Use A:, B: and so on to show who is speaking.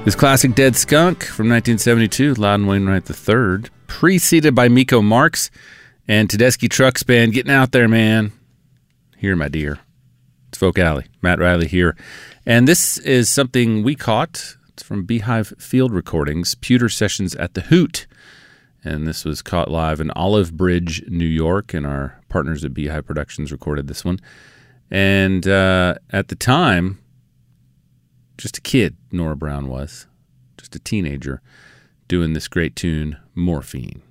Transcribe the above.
A: This classic Dead Skunk from 1972, Loudon Wainwright III, preceded by Miko Marks and Tedeschi Trucks Band. Getting out there, man. Here, my dear. It's Folk Alley. Matt Riley here. And this is something we caught. It's from Beehive Field Recordings, Pewter Sessions at the Hoot. And this was caught live in Olive Bridge, New York, and our partners at Beehive Productions recorded this one. And at the time, just a kid, Nora Brown was, just a teenager, doing this great tune, Morphine.